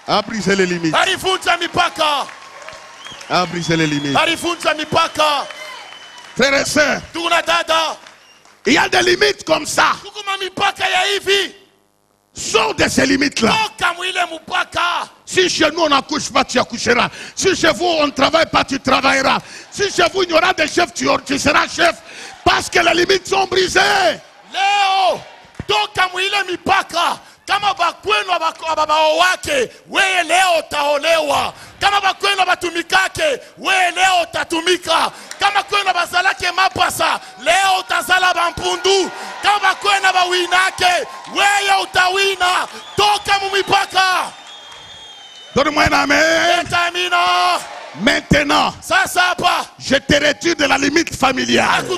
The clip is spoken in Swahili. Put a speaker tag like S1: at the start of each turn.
S1: A brisé les limites.
S2: Alivunja mipaka.
S1: A brisé les limites.
S2: Alivunja mipaka.
S1: Frères et sœurs,
S2: Tuna dada.
S1: il y a des limites comme ça.
S2: Kukuma mipaka ya hivi.
S1: Sors de ces limites-là.
S2: Toka mwile mpaka.
S1: Si chez nous on n'accouche pas, tu accoucheras. Si chez vous on ne travaille pas, tu travailleras. Si chez vous il y aura des chefs, tu seras chef. Parce que les limites sont brisées.
S2: Leo toka mwile mipaka. Kama bakwenu ababao wake, wewe leo utaolewa. Kama bakwenu abatumikake, wewe leo utatumika. Kama kwenu bazalake mapasa, leo utazala bampundu. Kama bakwenu abawinake, wewe utawina. Toka mumipaka.
S1: Donne-moi un amen.
S2: Etamina.
S1: Maintenant,
S2: Sasa hapa
S1: je te retire de la limite familiale.